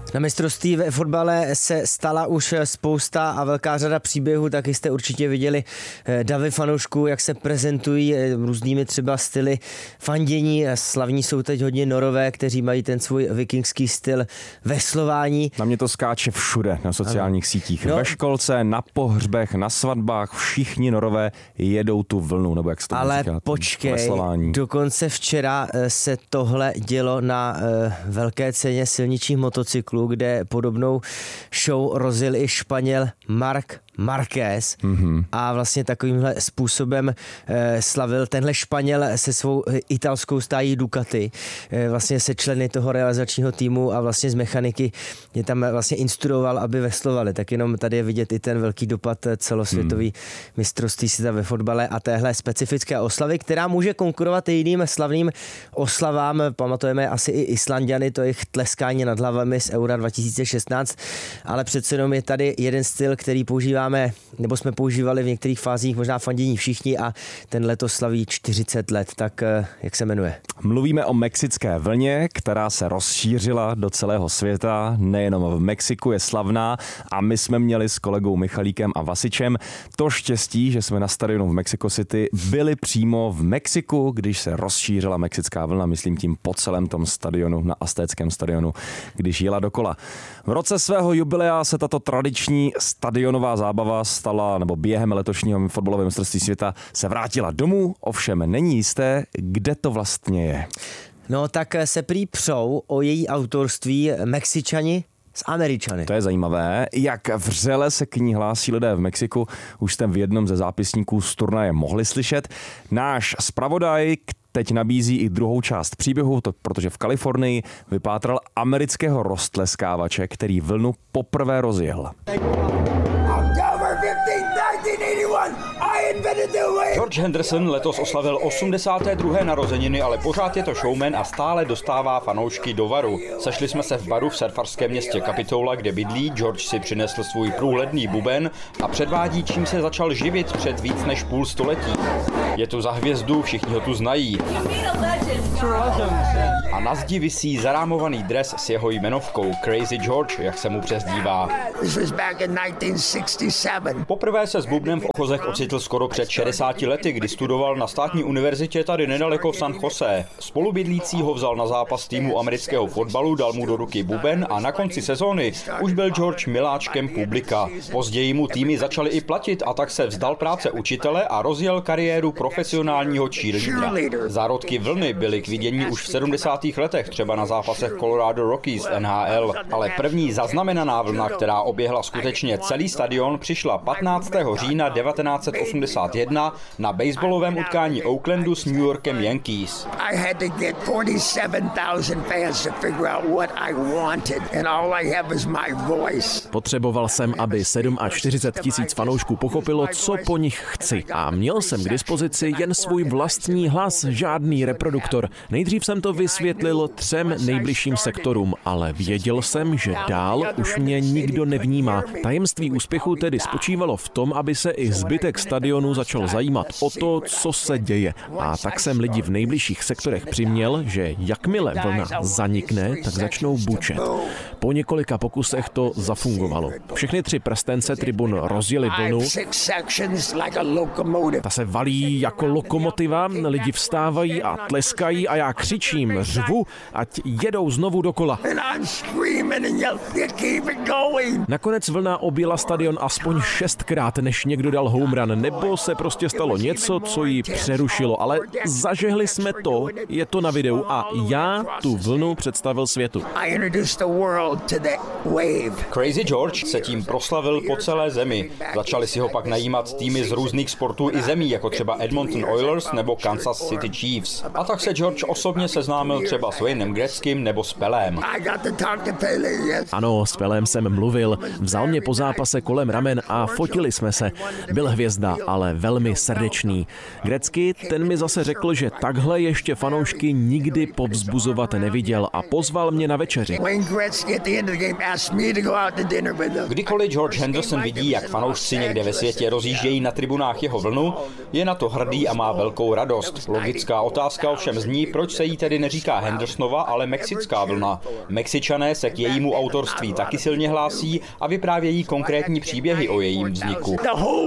Na mistrovství ve fotbale se stala už spousta a velká řada příběhů, taky jste určitě viděli davy fanoušků, jak se prezentují různými třeba styly fandění. Slavní jsou teď hodně Norové, kteří mají ten svůj vikingský styl veslování. Na mě to skáče všude na sociálních sítích. No. Ve školce, na pohřbech, na svatbách, všichni Norové jedou tu vlnu, nebo jak se to ale říká, počkej, veslování. Dokonce včera se tohle dělo na velké ceně silničních motocyklů, kde podobnou show rozjel i Španěl Marc Marquez a vlastně takovýmhle způsobem slavil tenhle Španěl se svou italskou stájí Ducati, vlastně se členy toho realizačního týmu a vlastně z mechaniky je tam vlastně instruoval, aby veslovali. Tak jenom tady je vidět i ten velký dopad celosvětový mistrovství světa ve fotbale a téhle specifické oslavy, která může konkurovat i jiným slavným oslavám. Pamatujeme asi i Islanďany, to jejich tleskání nad hlavami z Eura 2016, ale přece jenom je tady jeden styl, který používáme nebo jsme používali v některých fázích možná fandění všichni a ten letos slaví 40 let, tak jak se jmenuje? Mluvíme o mexické vlně, která se rozšířila do celého světa, nejenom v Mexiku je slavná a my jsme měli s kolegou Michalíkem a Vasičem to štěstí, že jsme na stadionu v Mexico City byli přímo v Mexiku, když se rozšířila mexická vlna, myslím tím po celém tom stadionu, na Aztéckém stadionu, když jela dokola. V roce svého jubilea se tato tradiční stadionová zábava stala, nebo během letošního fotbalového mistrovství světa se vrátila domů, ovšem není jisté, kde to vlastně je. No tak se prý přou o její autorství Mexičani s Američany. To je zajímavé, jak vřele se k ní hlásí lidé v Mexiku, už jste v jednom ze zápisníků z turnaje mohli slyšet. Náš zpravodaj teď nabízí i druhou část příběhu, protože v Kalifornii vypátral amerického roztleskávače, který vlnu poprvé rozjel. George Henderson letos oslavil 82. narozeniny, ale pořád je to showman a stále dostává fanoušky do varu. Sešli jsme se v baru v surfarském městě Capitola, kde bydlí. George si přinesl svůj průhledný buben a předvádí, čím se začal živit před víc než půl století. Je tu za hvězdu, všichni ho tu znají. A na zdi visí zarámovaný dres s jeho jmenovkou Crazy George, jak se mu přezdívá. Poprvé se s bubnem v ochozech ocitl skoro před 60 lety, kdy studoval na státní univerzitě tady nedaleko San Jose. Spolubydlící ho vzal na zápas týmu amerického fotbalu, dal mu do ruky buben a na konci sezóny už byl George miláčkem publika. Později mu týmy začaly i platit a tak se vzdal práce učitele a rozjel kariéru profesionálního cheerleadera. Zárodky vlny byly k vidění už v 70. letech, třeba na zápasech Colorado Rockies NHL, ale první zaznamenaná vlna, která oběhla skutečně celý stadion, přišla 15. října 1981 na baseballovém utkání Oaklandu s New Yorkem Yankees. Potřeboval jsem, aby 47 000 fanoušků pochopilo, co po nich chci. A měl jsem k dispozici jen svůj vlastní hlas, žádný reproduktor. Nejdřív jsem to vysvětlil 3 nejbližším sektorům, ale věděl jsem, že dál už mě nikdo nevnímá. Tajemství úspěchu tedy spočívalo v tom, aby se i zbytek stadionu začal zajímat o to, co se děje. A tak jsem lidi v nejbližších sektorech přiměl, že jakmile vlna zanikne, tak začnou bučet. Po několika pokusech to zafungovalo. Všechny 3 prstence tribun rozjeli vlnu. Ta se valí jako lokomotiva, lidi vstávají a tleskají a já křičím, řvu, ať jedou znovu dokola. Nakonec vlna objela stadion aspoň 6krát, než někdo dal home run, nebo se prostě stalo něco, co ji přerušilo, ale zažehli jsme to, je to na videu a já tu vlnu představil světu. Crazy George se tím proslavil po celé zemi. Začali si ho pak najímat týmy z různých sportů i zemí, jako třeba Edmonton Oilers nebo Kansas City Chiefs. A tak se George osobně seznámil třeba s Waynem Gretzkym nebo s Pelém. Ano, s Pelém jsem mluvil, vzal mě po zápase kolem ramen a fotili jsme se. Byl hvězda, ale velmi srdečný. Gretzky, ten mi zase řekl, že takhle ještě fanoušky nikdy povzbuzovat neviděl a pozval mě na večeři. Kdykoliv George Henderson vidí, jak fanoušci někde ve světě rozjíždějí na tribunách jeho vlnu, je na to hrdý a má velkou radost. Logická otázka ovšem zní, proč se jí tedy neříká Hendersonova, ale mexická vlna. Mexičané se k jejímu autorství taky silně hlásí a vyprávějí konkrétní příběhy o jejím vzniku.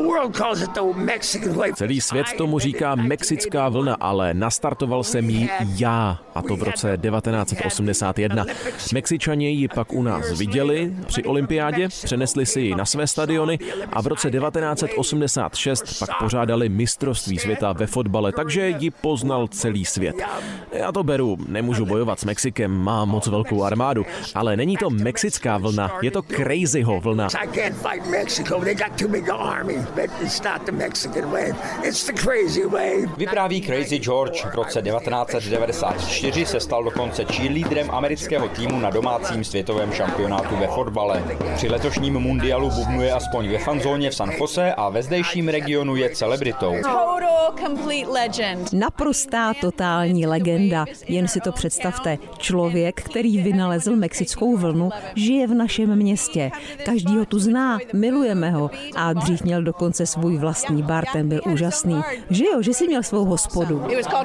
Celý svět tomu říká mexická vlna, ale nastartoval jsem ji já, a to v roce 1981. Mexičané ji pak u nás viděli při olympiádě, přenesli si ji na své stadiony a v roce 1986 pak pořádali mistrovství světa ve fotbale, takže ji poznal celý svět. Já to beru, nemůžu bojovat s Mexikem, má moc velkou armádu, ale není to mexická vlna, je to Crazyho vlna. Vypráví Crazy George. V roce 1994 se stal dokonce cheerleaderem amerického týmu na domácím světovém šampionátu ve fotbale. Při letošním mundialu bubnuje aspoň ve fanzóně v San Jose a ve zdejším regionu je celebritou. Naprostá totální legenda. Jen si to představte. Člověk, který vynalezl mexickou vlnu, žije v našem městě. Každý ho tu zná, milujeme ho. A dřív měl dokonce svůj vlastní bar, ten byl úžasný. Že jo, že si měl svou hospodu.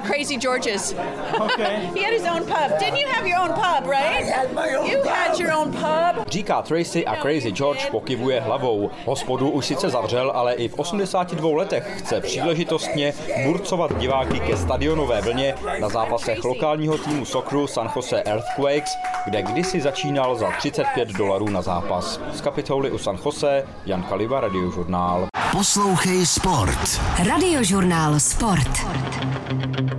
Říká Tracy a Crazy George pokyvuje hlavou. Hospodu už sice zavřel, ale i v 82 letech chce příležitostně burcovat diváky ke stadionové vlně na zápasech lokálního týmu socceru San Jose Earthquakes, kde kdysi začínal za $35 na zápas. Z Kapitoly u San Jose, Jan Kaliba, Radiožurnál. Poslouchej Sport. Radiožurnál Sport.